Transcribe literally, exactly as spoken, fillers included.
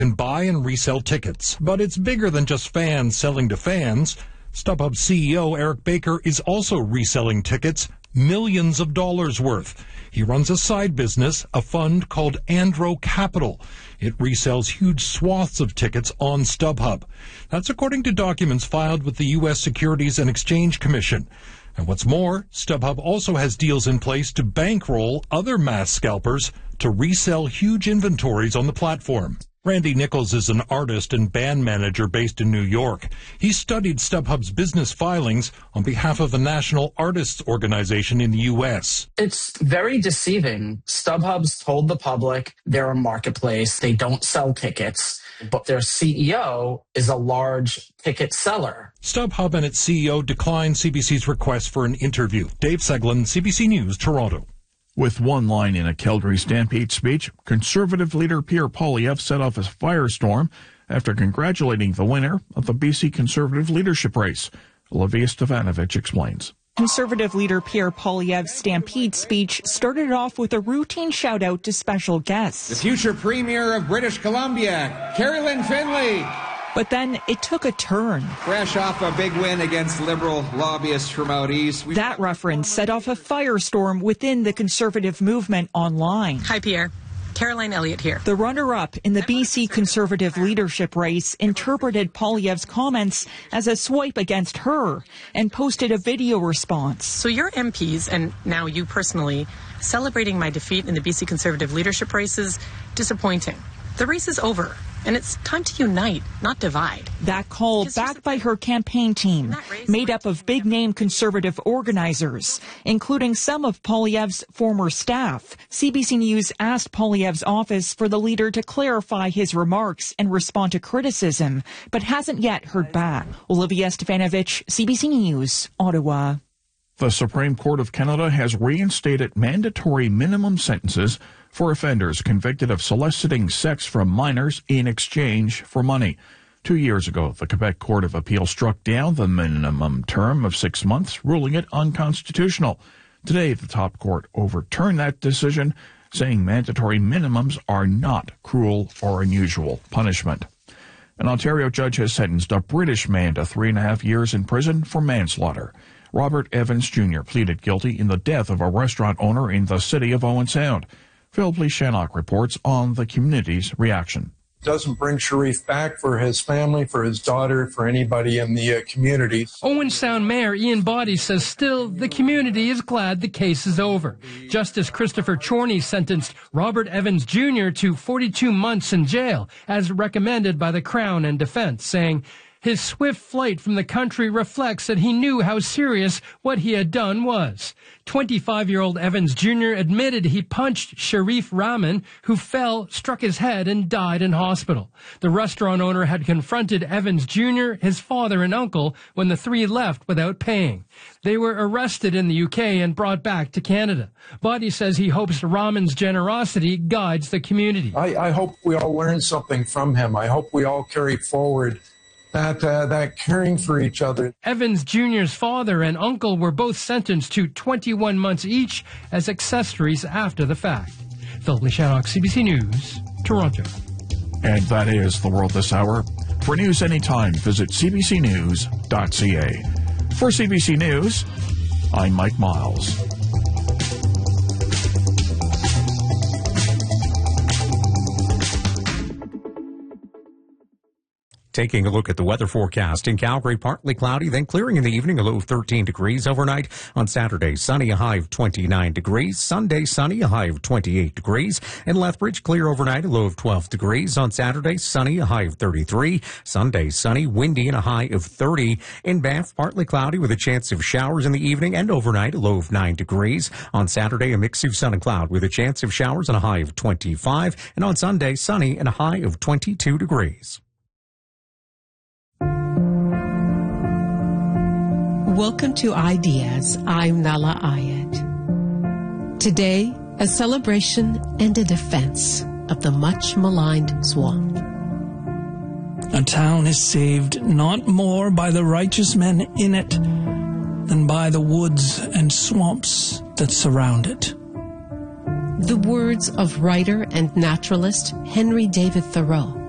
and buy and resell tickets. But it's bigger than just fans selling to fans. StubHub C E O Eric Baker is also reselling tickets, millions of dollars worth. He runs a side business, a fund called Andro Capital. It resells huge swaths of tickets on StubHub. That's according to documents filed with the U S Securities and Exchange Commission. And what's more, StubHub also has deals in place to bankroll other mass scalpers to resell huge inventories on the platform. Randy Nichols is an artist and band manager based in New York. He studied StubHub's business filings on behalf of a national artists organization in the U S. It's very deceiving. StubHub's told the public they're a marketplace, they don't sell tickets, but their C E O is a large ticket seller. StubHub and its C E O declined C B C's request for an interview. Dave Seglin, C B C News, Toronto. With one line in a Calgary Stampede speech, Conservative leader Pierre Poilievre set off a firestorm after congratulating the winner of the B C Conservative leadership race. Olivia Stefanovich explains. Conservative leader Pierre Poilievre's Stampede speech started off with a routine shout-out to special guests. The future Premier of British Columbia, Carrie-Lynne Finlay. But then it took a turn. Fresh off a big win against Liberal lobbyists from out east. We- that reference set off a firestorm within the Conservative movement online. Hi, Pierre. Caroline Elliott here. The runner-up in the B C Conservative leadership race interpreted Poilievre's comments as a swipe against her and posted a video response. So your M Ps, and now you personally, celebrating my defeat in the B C Conservative leadership race is disappointing. The race is over. And it's time to unite, not divide. That call, backed by her campaign team, made up of big-name Conservative organizers, including some of Poilievre's former staff. C B C News asked Poilievre's office for the leader to clarify his remarks and respond to criticism, but hasn't yet heard back. Olivia Stefanovich, C B C News, Ottawa. The Supreme Court of Canada has reinstated mandatory minimum sentences for offenders convicted of soliciting sex from minors in exchange for money. Two years ago, the Quebec Court of Appeal struck down the minimum term of six months, ruling it unconstitutional. Today, the top court overturned that decision, saying mandatory minimums are not cruel or unusual punishment. An Ontario judge has sentenced a British man to three and a half years in prison for manslaughter. Robert Evans Junior pleaded guilty in the death of a restaurant owner in the city of Owen Sound. Phil Pleashannock reports on the community's reaction. Doesn't bring Sharif back for his family, for his daughter, for anybody in the uh, community. Owen Sound Mayor Ian Boddy says still the community is glad the case is over. Justice Christopher Chorney sentenced Robert Evans Junior to forty-two months in jail, as recommended by the Crown and defense, saying his swift flight from the country reflects that he knew how serious what he had done was. twenty-five-year-old Evans Junior admitted he punched Sharif Rahman, who fell, struck his head, and died in hospital. The restaurant owner had confronted Evans Junior, his father, and uncle when the three left without paying. They were arrested in the U K and brought back to Canada. Boddy says he hopes Rahman's generosity guides the community. I, I hope we all learn something from him. I hope we all carry forward that uh, that caring for each other. Evans Junior's father and uncle were both sentenced to twenty-one months each as accessories after the fact. Phil Pleashannock, C B C News, Toronto. And that is The World This Hour. For news anytime, visit c b c news dot c a. For C B C News, I'm Mike Miles. Taking a look at the weather forecast in Calgary, partly cloudy, then clearing in the evening, a low of thirteen degrees overnight. On Saturday, sunny, a high of twenty-nine degrees. Sunday, sunny, a high of twenty-eight degrees. In Lethbridge, clear overnight, a low of twelve degrees. On Saturday, sunny, a high of thirty-three. Sunday, sunny, windy, and a high of thirty. In Banff, partly cloudy with a chance of showers in the evening and overnight, a low of nine degrees. On Saturday, a mix of sun and cloud with a chance of showers and a high of twenty-five. And on Sunday, sunny and a high of twenty-two degrees. Welcome to Ideas. I'm Nala Ayed. Today, a celebration and a defense of the much maligned swamp. A town is saved not more by the righteous men in it than by the woods and swamps that surround it. The words of writer and naturalist Henry David Thoreau.